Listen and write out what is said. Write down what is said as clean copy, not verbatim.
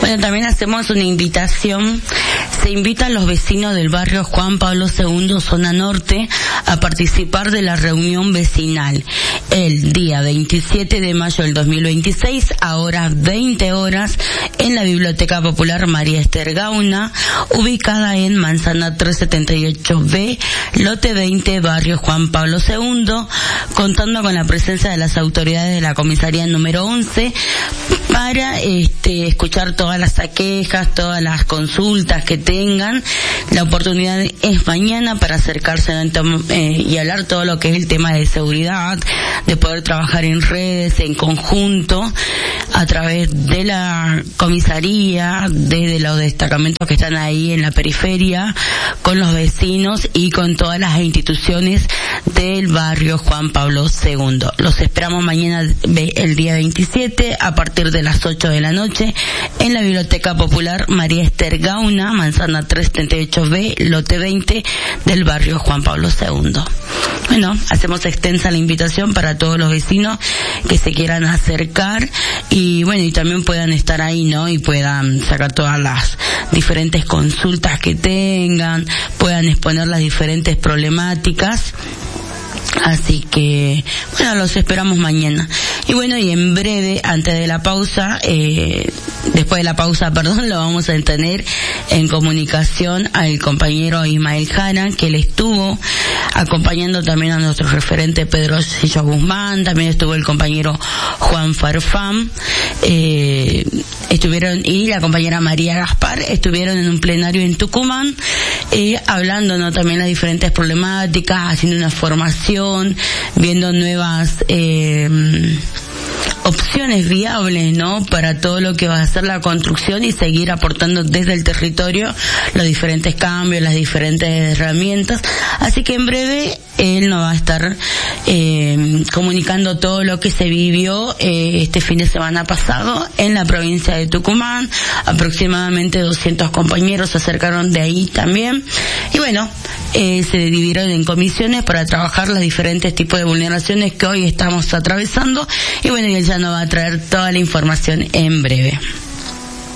Bueno, también hacemos una invitación. Se invita a los vecinos del barrio Juan Pablo II, zona norte, a participar de la reunión vecinal el día 27 de mayo del 2026, a horas 20 horas, en la Biblioteca Popular María Esther Gauna, ubicada en Manzana 378B, lote 20, barrio Juan Pablo II, contando con la presencia de las autoridades de la comisaría número 11 para escuchar todas las quejas, todas las consultas que tengan. La oportunidad es mañana para acercarse y hablar todo lo que es el tema de seguridad, de poder trabajar en redes, en conjunto, a través de la comisaría, desde los destacamentos que están ahí en la periferia, con los vecinos y con todas las instituciones del barrio Juan Pablo II. Los esperamos mañana, el día 27, a partir de las 8 de la noche, en la Biblioteca Popular María Esther Gauna, Manzana 378B, lote 20, del barrio Juan Pablo II. Bueno, hacemos extensa la invitación para todos los vecinos que se quieran acercar y bueno, y también puedan estar ahí, ¿no? Y puedan sacar todas las diferentes consultas que tengan, puedan exponer las diferentes problemáticas. Así que, bueno, los esperamos mañana. Y bueno, y en breve, antes de la pausa, después de la pausa, lo vamos a tener en comunicación al compañero Ismael Jara, que él estuvo acompañando también a nuestro referente Pedro Sillo Guzmán, también estuvo el compañero Juan Farfán, estuvieron, y la compañera María Gaspar, estuvieron en un plenario en Tucumán, hablando, ¿no?, también las diferentes problemáticas, haciendo una formación, viendo nuevas opciones viables, ¿no?, para todo lo que va a ser la construcción y seguir aportando desde el territorio los diferentes cambios, las diferentes herramientas. Así que en breve él nos va a estar comunicando todo lo que se vivió este fin de semana pasado en la provincia de Tucumán. Aproximadamente 200 compañeros se acercaron de ahí también. Y bueno, se dividieron en comisiones para trabajar los diferentes tipos de vulneraciones que hoy estamos atravesando. Y bueno, y él ya nos va a traer toda la información en breve.